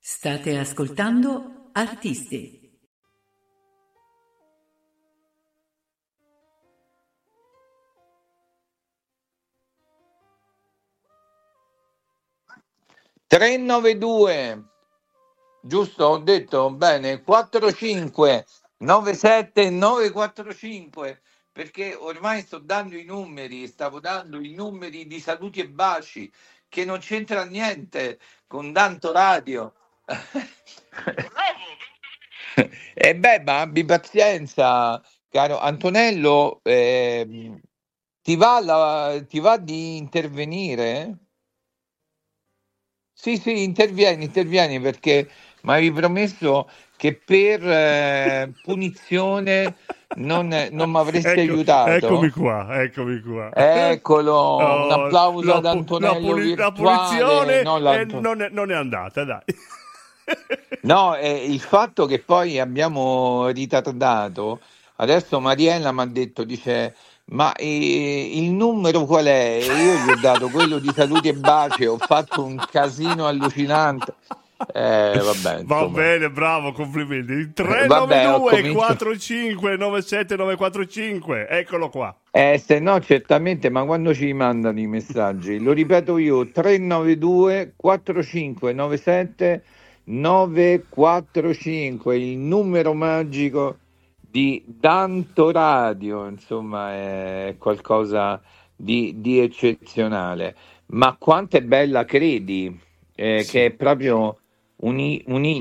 State ascoltando Artisti. (392), giusto? Ho detto bene, 45 97 945, perché ormai stavo dando i numeri di Saluti e Baci, che non c'entra niente con Danto Radio. E beh, ma abbi pazienza, caro Antonello, ti va di intervenire? Sì, intervieni perché mi avevi promesso che per punizione non mi avresti Eccomi aiutato. qua. Eccolo, un Oh, applauso ad Antonello la virtuale. punizione Non non è andata, dai. No, il fatto che poi abbiamo ritardato, adesso Mariella mi ha detto, dice, ma il numero qual è? E io gli ho dato quello di Saluti e Baci, ho fatto un casino allucinante. Vabbè, Va insomma, bene, bravo, complimenti. vabbè, ho 392 cominciato. 45 97 945, eccolo qua. Se no, certamente, ma quando ci mandano i messaggi? Lo ripeto io, 392 4597 945, il numero magico di Danto Radio, insomma, è qualcosa di eccezionale. Ma quanto è bella, credi, che Sì. è proprio un